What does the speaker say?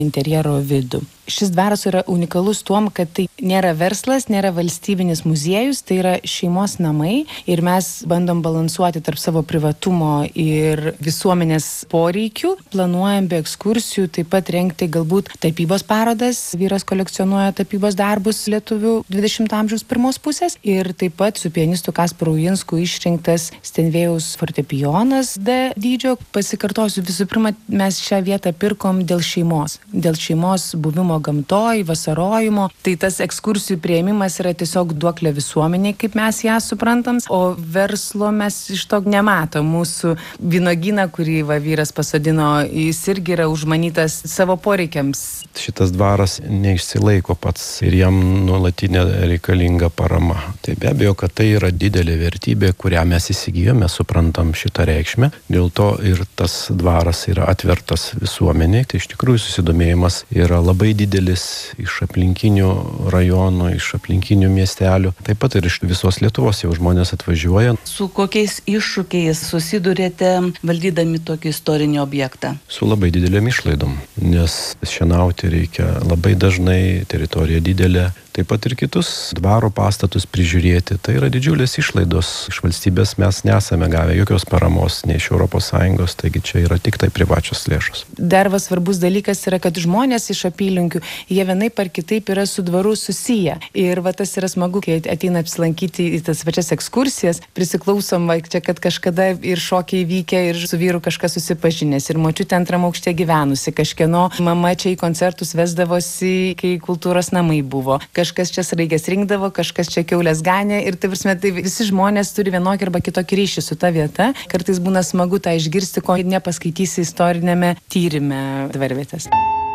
interjero vidų. Šis dvaras yra unikalus tuom, kad tai nėra verslas, nėra valstybinis muziejus, tai yra šeimos namai ir mes bandom balansuoti tarp savo privatumo ir visuomenės poreikių. Planuojam be ekskursijų taip pat rengti galbūt tapybos parodas. Vyras kolekcionuoja tapybos darbus lietuvių 20 amžiaus pirmos pusės ir taip pat su pianistu Kasparu Uinsku išrinktas Stenvėjaus fortepijonas D dydžio. Pasikartosiu, visų pirma, mes šią vietą pirkom dėl šeimos buvimo gamtoj, vasarojimo. Tai tas ekskursijų priėmimas yra tiesiog duoklė visuomeniai, kaip mes ją suprantam, o verslo mes iš to nematom. Mūsų vynogyną, kurį vyras pasodino, jis irgi yra užmanytas savo poreikiams. Šitas dvaras neišsilaiko pats ir jam nuolatinė reikalinga parama. Tai be abejo, kad tai yra didelė vertybė, kurią mes įsigijome, suprantam šitą reikšmę. Dėl to ir tas dvaras yra atvertas visuomeniai. Tai iš tikrųjų susidomėjimas yra labai didelis iš aplinkinių rajonų, iš aplinkinių miestelių. Taip pat ir iš visos Lietuvos jau žmonės atvažiuoja. Su kokiais iššūkiais susidurėte valdydami tokį istorinį objektą? Su labai didelėm išlaidom, nes šienauti reikia labai dažnai, teritorija didelė. Taip pat ir kitus dvaro pastatus prižiūrėti. Tai yra didžiulės išlaidos. Iš valstybės mes nesame gavę jokios paramos, nei iš ES, taigi čia yra tik tai privačios lėšos. Dar svarbus dalykas yra, kad žmonės iš apylinkių, jie vienaip ar kitaip yra su dvaru susiję. Ir tas yra smagu, kai ateina apsilankyti į tas pačias ekskursijas, prisiklausom, čia, kad kažkada ir šokiai vykę, ir su vyru kažkas susipažinęs, ir močiutė antram aukšte gyvenusi, kažkieno mama čia į koncertus vesdavosi, kai kultūros namai buvo. Kažkas čia sraigės rinkdavo, kažkas čia kiaulės ganė ir tai visi žmonės turi vienokį arba kitokį ryšį su ta vieta. Kartais būna smagu tą išgirsti, ko nepaskaitysi istorinėme tyrime dvarvietės.